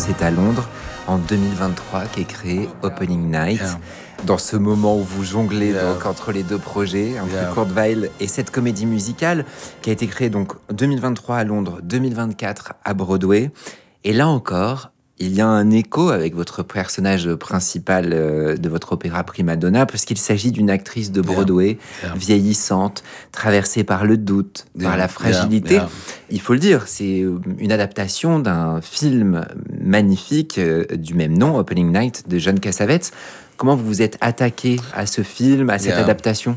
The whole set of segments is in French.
c'est à Londres, en 2023, qu'est créé Opening Night. Yeah. Dans ce moment où vous jonglez Yeah. donc, entre les deux projets, entre Yeah. Kurt Weill et cette comédie musicale qui a été créée donc 2023 à Londres, 2024 à Broadway. Et là encore, il y a un écho avec votre personnage principal de votre opéra Prima Donna, puisqu'il s'agit d'une actrice de Broadway, Yeah. vieillissante, traversée par le doute, par Yeah. la fragilité. Yeah. Il faut le dire, c'est une adaptation d'un film magnifique du même nom, Opening Night, de John Cassavetes. Comment vous vous êtes attaqué à ce film, à cette adaptation?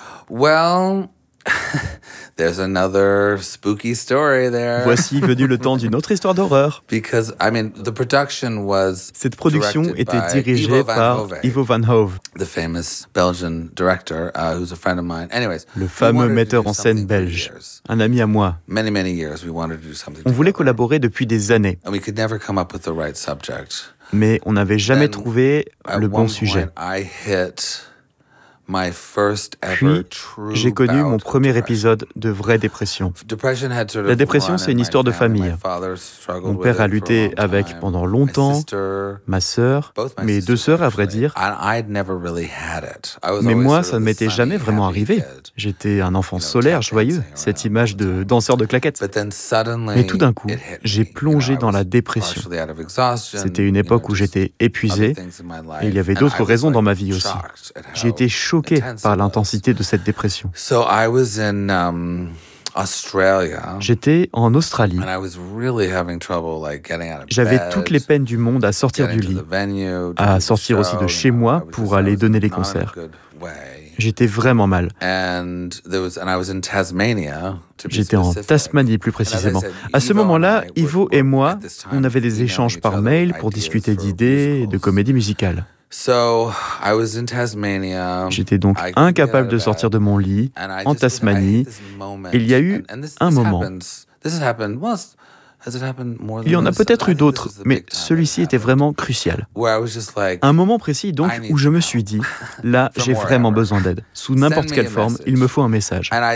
Well, there's another spooky story there. Voici venu le temps d'une autre histoire d'horreur. Because, the production was Cette production directed était by dirigée Ivo van par Hove, Ivo van Hove, the famous Belgian director, who's a friend of mine. Anyways, le we fameux wanted to metteur do en scène something for belge, years. un ami à moi. Many, many years we wanted to do something On voulait together. collaborer depuis des années, And we could never come up with the right subject. mais on n'avait jamais Then, trouvé At le bon one sujet. point, I hit my first ever Puis, true j'ai connu bout mon of premier depression. épisode de vraie dépression. Depression had sort of La dépression, run c'est in une my histoire de family. famille. My father struggled Mon with père it a for a lutté long avec time. pendant My longtemps, sister, ma sœur, both my mes sisters, deux sœurs à vrai actually. dire. And I'd never really had it. I was Mais always moi, sort ça of ne the m'était sunny, jamais vraiment happy arrivé. kid. J'étais un enfant You know, solaire, tap joyeux, dancing cette around image all the de time. danseur de claquettes. But then suddenly, Mais tout d'un coup, it hit j'ai me. plongé You know, dans I la was dépression. partially out of exhaustion, C'était une époque où j'étais épuisé, et il y avait d'autres raisons dans ma vie aussi. J'ai été choqué par l'intensité de cette dépression. So I was in Australia. J'étais en Australie. And I was really having trouble, like, getting out of J'avais bed, toutes les peines du monde à sortir du getting to lit, the venue, to à do the sortir aussi de show, chez you know, moi I was pour just- I aller was donner les not in a concerts. good way. J'étais vraiment mal. And I was in Tasmania, to be J'étais en specific. Tasmanie plus précisément. À ce moment-là, Ivo et moi, on avait des échanges par mail pour discuter d'idées et de comédies musicales. So I was in Tasmania. J'étais donc I couldn't get incapable out de of sortir bed. de mon lit And I en just- I Tasmanie. hit this moment. Il y a eu And this un moment. This has happened. Well, has it happened more than Il y en a this? peut-être I eu think d'autres, this is the mais big time celui-ci it était happened, vraiment crucial. where I was just like, Un moment précis donc où je me suis dit, là j'ai vraiment besoin d'aide. Sous n'importe quelle forme, il me faut un message. And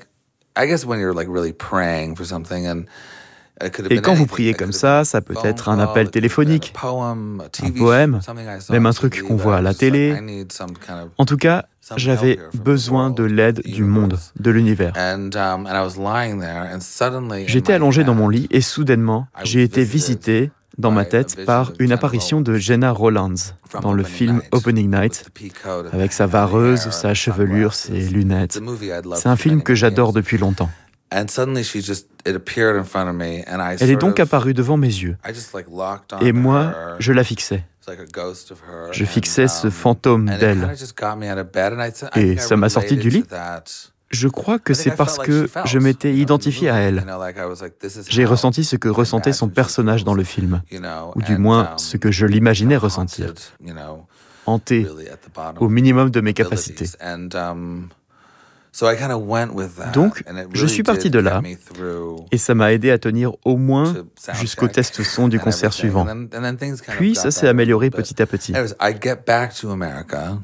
I guess when you're like really praying for something and it could have Et been quand vous anything. priez It comme could have ça been peut a être phone un call, appel it could have been téléphonique, a poem, a TV poème, something I saw même on un truc TV qu'on that voit à I la was just like, télé. I need some kind of- En tout cas, some j'avais help here from the besoin de world, l'aide the du monde, universe. de l'univers. And I was lying there and suddenly in J'étais my allongé dans mon head, lit et soudainement, j'ai été visité dans ma tête par une apparition de Jenna Rollins from dans le Opening film Night, Opening with Night, the pea coat and avec the sa hair vareuse, and sa the chevelure, sunglasses. ses lunettes. It's a movie I'd loved C'est un for film many, que many j'adore years. depuis longtemps. And suddenly it appeared in front of me and I Elle est sort donc of- apparue devant mes yeux. I just like locked on Et moi, her. je la fixais. It's like a ghost of her. Je And, fixais ce fantôme and it d'elle. kinda just got me out of bed and I Et think I ça m'a sorti du related lit. to that. Je crois que I think c'est I parce felt que like she felt, je m'étais you know, in the identifié à movie, elle. you know, like I was like, this is J'ai how ressenti ce que I ressentait son imagine she personnage dans le feels, film, you know, ou du and, moins ce que je l'imaginais haunted, ressentir, you know, hanté really at the bottom au minimum de mes of capacités. abilities. And so I kinda went with that, Donc, and it je really suis parti did de get là, me through et ça m'a aidé à tenir au moins to sound jusqu'au check test son du and concert everything. suivant. And then things kind of Puis got ça s'est better a amélioré little bit. petit à petit. Anyways, I get back to America,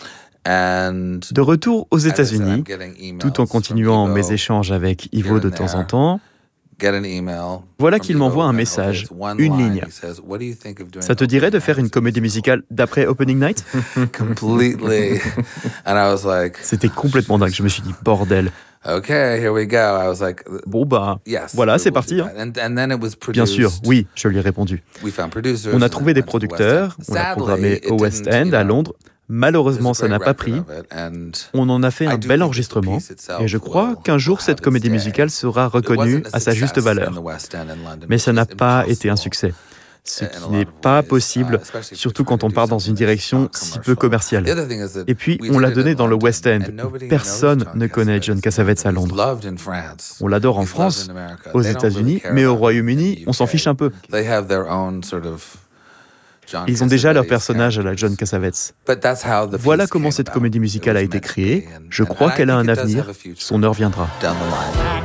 and De retour aux as I said, États-Unis, I'm getting emails tout en from continuant Ivo, mes échanges avec Ivo de temps en temps, get an email voilà from qu'il Ivo m'envoie un Van Hove. message, It's one une line. ligne. He says, "What do you think of doing Ça te dirait de Opening faire une Night?" comédie musicale d'après Opening Night? Completely. And I was like, C'était complètement dingue. Je me suis dit, bordel. okay, here we go. I was like, Bon bah, yes. voilà, we c'est will parti. do Hein. that. And then it was Bien sûr, produced. oui, je lui ai répondu. We found producers, On a and trouvé then des went to the West producteurs, End. on l'a Sadly, programmé it au West didn't, End, you à know, Londres. Malheureusement, ça n'a pas pris. On en a fait un bel enregistrement et je crois qu'un jour cette comédie musicale sera reconnue à sa juste valeur. Mais ça n'a pas été un succès, ce qui n'est pas possible, surtout quand on part dans une direction si peu commerciale. Et puis, on l'a donné dans le West End, où personne ne connaît John Cassavetes à Londres. On l'adore en France, aux États-Unis, mais au Royaume-Uni, on s'en fiche un peu. Ils ont déjà leur personnage à la John Cassavetes. Voilà comment cette comédie musicale a été créée. Je crois qu'elle a un avenir. Son heure viendra.